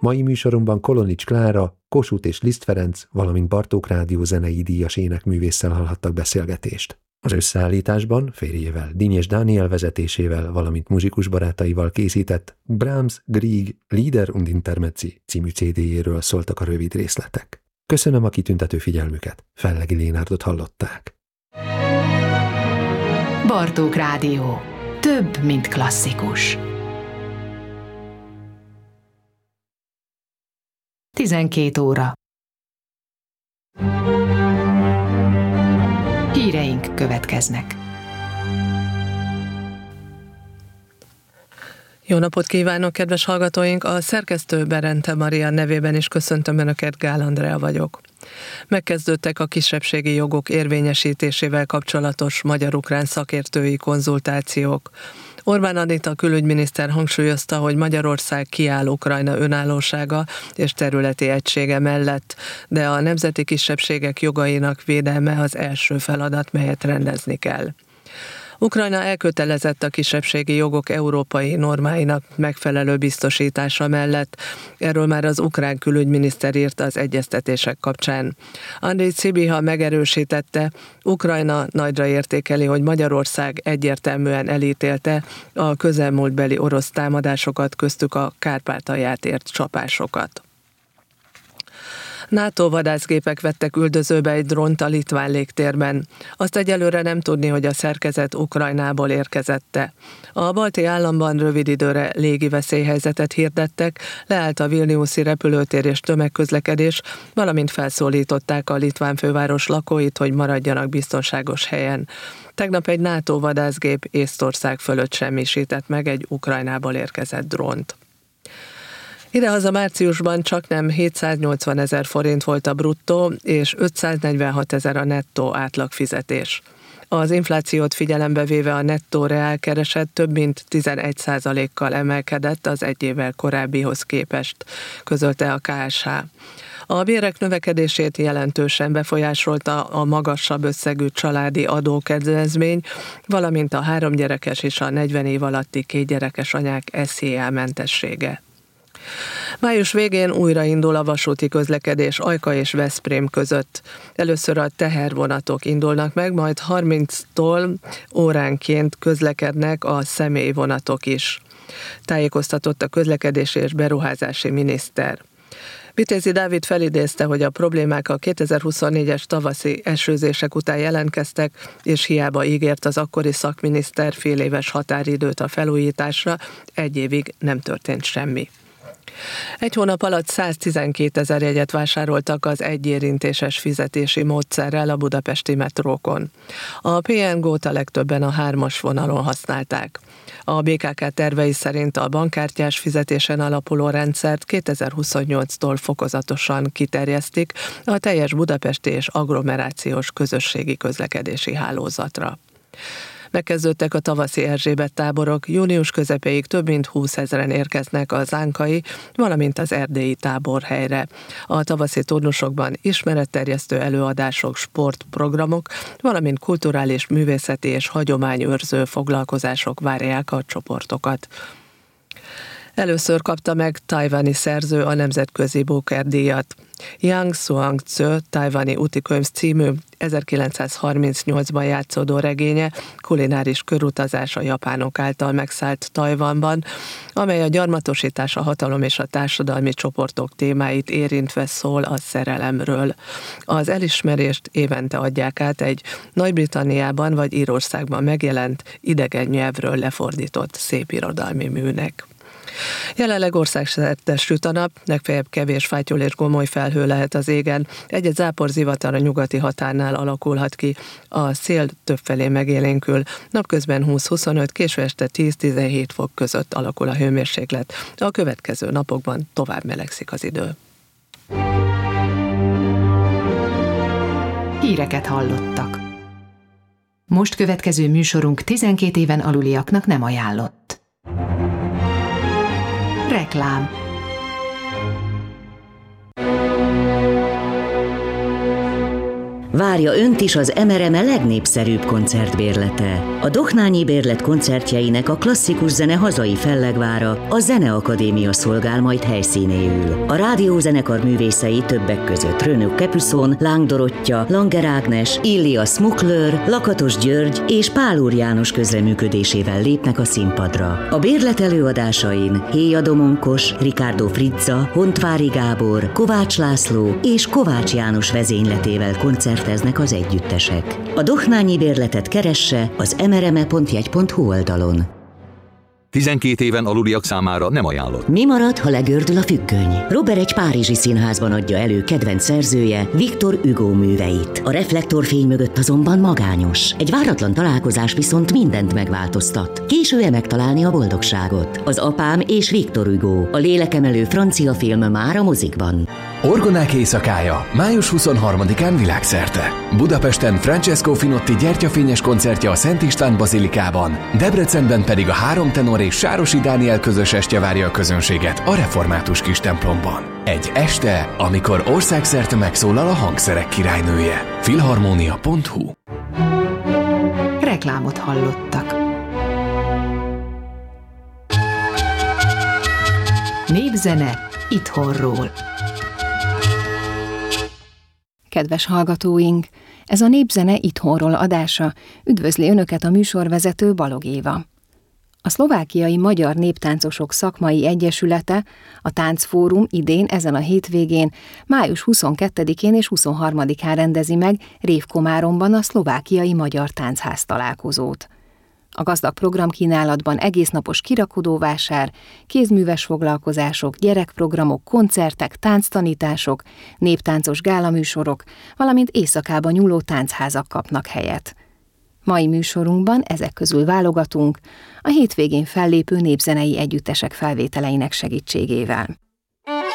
Mai műsorunkban Kolonics Klára, Kossuth és Liszt Ferenc, valamint Bartók Rádió zenei díjas énekművésszel hallhattak beszélgetést. Az összeállításban férjével, Dínyes Dániel vezetésével, valamint muzsikus barátaival készített Brahms Grieg Lieder und Intermezzi című CD-jéről szóltak a rövid részletek. Köszönöm a kitüntető figyelmüket, Fellegi Lénárdot hallották. Bartók Rádió. Több, mint klasszikus. 12 óra. Híreink következnek. Jó napot kívánok, kedves hallgatóink! A szerkesztő Berente Maria nevében is köszöntöm Önöket, Gál Andrea vagyok. Megkezdődtek a kisebbségi jogok érvényesítésével kapcsolatos magyar-ukrán szakértői konzultációk. Orbán Anita külügyminiszter hangsúlyozta, hogy Magyarország kiáll Ukrajna önállósága és területi egysége mellett, de a nemzeti kisebbségek jogainak védelme az első feladat, melyet rendezni kell. Ukrajna elkötelezett a kisebbségi jogok európai normáinak megfelelő biztosítása mellett. Erről már az ukrán külügyminiszter írt az egyeztetések kapcsán. Andriy Sybiha megerősítette, Ukrajna nagyra értékeli, hogy Magyarország egyértelműen elítélte a közelmúltbeli orosz támadásokat, köztük a Kárpátalját ért csapásokat. NATO vadászgépek vettek üldözőbe egy drónt a litván légtérben. Azt egyelőre nem tudni, hogy a szerkezet Ukrajnából érkezette. A balti államban rövid időre légi veszélyhelyzetet hirdettek, leállt a Vilniuszi repülőtér és tömegközlekedés, valamint felszólították a litván főváros lakóit, hogy maradjanak biztonságos helyen. Tegnap egy NATO vadászgép Észtország fölött semmisített meg egy Ukrajnából érkezett drónt. Idehaza márciusban csaknem 780 000 forint volt a bruttó, és 546 000 a nettó átlagfizetés. Az inflációt figyelembe véve a nettó reálkereset több mint 11%-kal emelkedett az egy évvel korábbihoz képest, közölte a KSH. A bérek növekedését jelentősen befolyásolta a magasabb összegű családi adókedvezmény, valamint a 3 gyerekes és a 40 év alatti 2 gyerekes anyák SZIA mentessége. Május végén újraindul a vasúti közlekedés Ajka és Veszprém között. Először a tehervonatok indulnak meg, majd 30-tól óránként közlekednek a személyvonatok is. Tájékoztatott a közlekedési és beruházási miniszter. Vitézi Dávid felidézte, hogy a problémák a 2024-es tavaszi esőzések után jelentkeztek, és hiába ígért az akkori szakminiszter féléves határidőt a felújításra, 1 évig nem történt semmi. Egy hónap alatt 112 000 jegyet vásároltak az egyérintéses fizetési módszerrel a budapesti metrókon. A PNG-t a legtöbben a 3-as vonalon használták. A BKK tervei szerint a bankkártyás fizetésen alapuló rendszert 2028-tól fokozatosan kiterjesztik a teljes budapesti és agglomerációs közösségi közlekedési hálózatra. Megkezdődtek a tavaszi Erzsébet táborok, június közepéig több mint 20 000 érkeznek az ánkai, valamint az erdélyi táborhelyre. A tavaszi turnusokban ismeretterjesztő előadások, sportprogramok, valamint kulturális, művészeti és hagyományőrző foglalkozások várják a csoportokat. Először kapta meg tajvani szerző a nemzetközi Booker-díjat. Yang Suang-Tzu tajvani útikönyv című 1938-ban játszódó regénye kulináris körutazás a japánok által megszállt Tajvanban, amely a gyarmatosítás, a hatalom és a társadalmi csoportok témáit érintve szól a szerelemről. Az elismerést évente adják át egy Nagy-Britanniában vagy Írországban megjelent idegen nyelvről lefordított szépirodalmi műnek. Jelenleg országszerte süt a nap, legfeljebb kevés fátyol és gomoly felhő lehet az égen, egy-egy záporzivatar a nyugati határnál alakulhat ki, a szél többfelé megélénkül, napközben 20-25, késő este 10-17 fok között alakul a hőmérséklet, a következő napokban tovább melegszik az idő. Híreket hallottak. Most következő műsorunk 12 éven aluliaknak nem ajánlott. Reklám. várja önt is az MRME legnépszerűbb koncertbérlete. A Dohnányi Bérlet koncertjeinek a klasszikus zene hazai fellegvára, a Zeneakadémia szolgál majd helyszínéül. A rádiózenekar művészei többek között Renaud Capuçon, Láng Dorottya, Langer Ágnes, Illia Smukler, Lakatos György és Pál Úr János közreműködésével lépnek a színpadra. A bérlet előadásain Héja Domonkos, Ricardo Frizza, Hontvári Gábor, Kovács László és Kovács János vezényletével koncerteznek az együttesek. A Dohnányi Bérletet keresse az mrme.jegy.hu oldalon. 12 éven aluliak számára nem ajánlott. Mi marad, ha legördül a függöny? Robert egy párizsi színházban adja elő kedvenc szerzője, Victor Hugo műveit. A reflektorfény mögött azonban magányos. Egy váratlan találkozás viszont mindent megváltoztat. Késő-e megtalálni a boldogságot? Az Apám és Victor Hugo, a lélekemelő francia film már a mozikban. Orgonák éjszakája, május 23-án világszerte. Budapesten Francesco Finotti gyertyafényes koncertje a Szent István Bazilikában, Debrecenben pedig a 3 tenor és Sárosi Dániel közös estje várja a közönséget a református kistemplomban. Egy este, amikor országszerte megszólal a hangszerek királynője. Filharmonia.hu. Reklámot hallottak. Népzene itthonról. Kedves hallgatóink! Ez a Népzene itthonról adása. Üdvözli Önöket a műsorvezető Balog Éva. A Szlovákiai Magyar Néptáncosok Szakmai Egyesülete, a Táncfórum idén ezen a hétvégén, május 22-én és 23-án rendezi meg Révkomáromban a Szlovákiai Magyar Táncház találkozót. A gazdag programkínálatban egésznapos kirakodóvásár, kézműves foglalkozások, gyerekprogramok, koncertek, tánctanítások, néptáncos gálaműsorok, valamint éjszakában nyúló táncházak kapnak helyet. Mai műsorunkban ezek közül válogatunk a hétvégén fellépő népzenei együttesek felvételeinek segítségével.